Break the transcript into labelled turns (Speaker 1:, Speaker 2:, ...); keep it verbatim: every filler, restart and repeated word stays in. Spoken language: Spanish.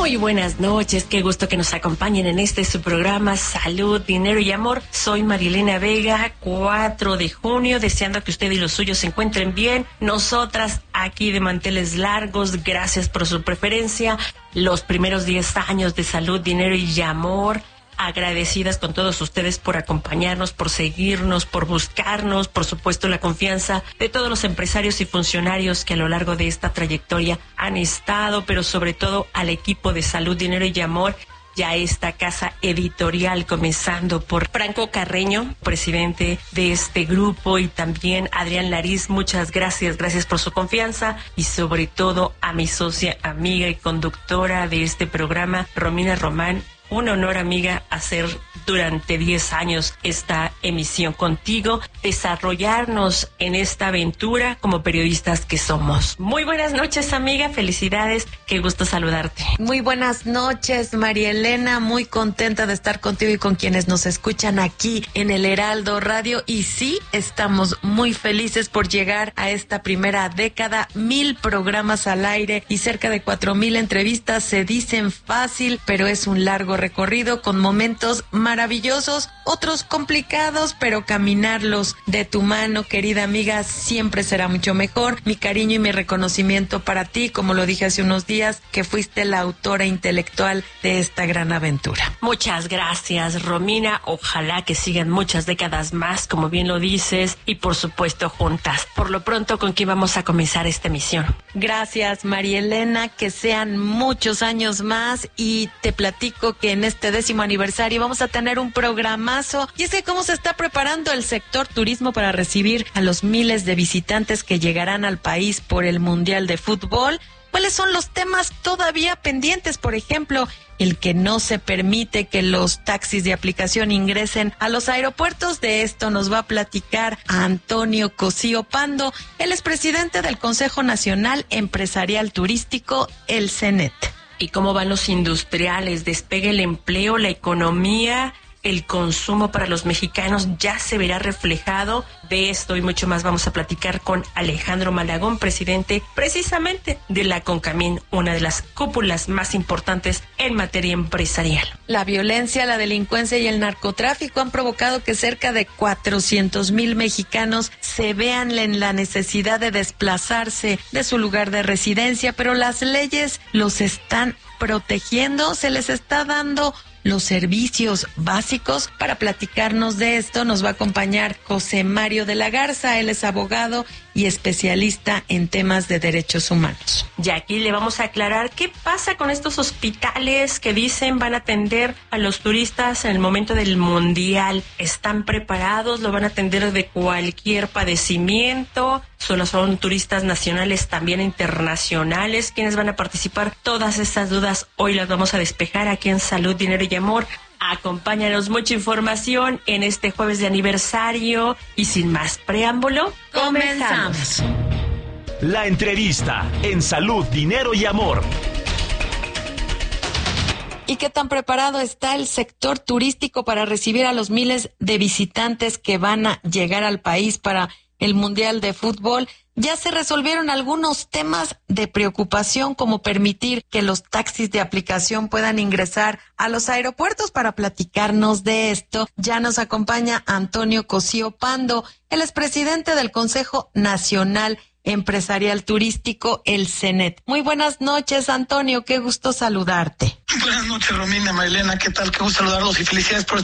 Speaker 1: Muy buenas noches, qué gusto que nos acompañen en este su programa Salud, Dinero y Amor. Soy Marielena Vega, cuatro de junio, deseando que usted y los suyos se encuentren bien. Nosotras aquí de manteles largos, gracias por su preferencia. Los primeros diez años de Salud, Dinero y Amor. Agradecidas con todos ustedes por acompañarnos, por seguirnos, por buscarnos, por supuesto la confianza de todos los empresarios y funcionarios que a lo largo de esta trayectoria han estado, pero sobre todo al equipo de Salud, Dinero y Amor, ya esta casa editorial, comenzando por Franco Carreño, presidente de este grupo, y también Adrián Lariz. Muchas gracias, gracias por su confianza, y sobre todo a mi socia, amiga y conductora de este programa, Romina Román. Un honor, amiga, hacer durante diez años esta emisión contigo, desarrollarnos en esta aventura como periodistas que somos. Muy buenas noches, amiga, felicidades, qué gusto saludarte.
Speaker 2: Muy buenas noches, María Elena, muy contenta de estar contigo y con quienes nos escuchan aquí en el Heraldo Radio. Y sí, estamos muy felices por llegar a esta primera década, mil programas al aire y cerca de cuatro mil entrevistas. Se dicen fácil, pero es un largo recorrido con momentos maravillosos, otros complicados, pero caminarlos de tu mano, querida amiga, siempre será mucho mejor. Mi cariño y mi reconocimiento para ti, como lo dije hace unos días, que fuiste la autora intelectual de esta gran aventura.
Speaker 1: Muchas gracias, Romina. Ojalá que sigan muchas décadas más, como bien lo dices, y por supuesto juntas. Por lo pronto, ¿con quién vamos a comenzar esta emisión?
Speaker 2: Gracias, María Elena, que sean muchos años más, y te platico que en este décimo aniversario vamos a tener un programazo. Y es que cómo se está preparando el sector turismo para recibir a los miles de visitantes que llegarán al país por el Mundial de Fútbol. ¿Cuáles son los temas todavía pendientes? Por ejemplo, el que no se permite que los taxis de aplicación ingresen a los aeropuertos. De esto nos va a platicar Antonio Cosío Pando. Él es presidente del Consejo Nacional Empresarial Turístico, el CENET.
Speaker 1: ¿Y cómo van los industriales? ¿Despega el empleo, la economía, el consumo para los mexicanos? ¿Ya se verá reflejado? De esto y mucho más vamos a platicar con Alejandro Malagón, presidente precisamente de la CONCAMIN, una de las cúpulas más importantes en materia empresarial.
Speaker 2: La violencia, la delincuencia y el narcotráfico han provocado que cerca de cuatrocientos mil mexicanos se vean en la necesidad de desplazarse de su lugar de residencia, pero las leyes los están protegiendo, se les está dando los servicios básicos. Para platicarnos de esto nos va a acompañar José Mario de la Garza. Él es abogado y especialista en temas de derechos humanos.
Speaker 1: Y aquí le vamos a aclarar qué pasa con estos hospitales que dicen van a atender a los turistas en el momento del mundial. ¿Están preparados? ¿Lo van a atender de cualquier padecimiento? ¿Solo son turistas nacionales, también internacionales? ¿Quiénes van a participar? Todas estas dudas hoy las vamos a despejar aquí en Salud, Dinero y Amor. Acompáñanos, mucha información en este jueves de aniversario, y sin más preámbulo, comenzamos.
Speaker 3: La entrevista en Salud, Dinero y Amor.
Speaker 2: ¿Y qué tan preparado está el sector turístico para recibir a los miles de visitantes que van a llegar al país para el Mundial de Fútbol? Ya se resolvieron algunos temas de preocupación, como permitir que los taxis de aplicación puedan ingresar a los aeropuertos. Para platicarnos de esto, ya nos acompaña Antonio Cosío Pando. Él es presidente del Consejo Nacional Empresarial Turístico, el CENET. Muy buenas noches, Antonio, qué gusto saludarte.
Speaker 4: Buenas noches, Romina, Marilena, ¿qué tal? Qué gusto saludarlos y felicidades por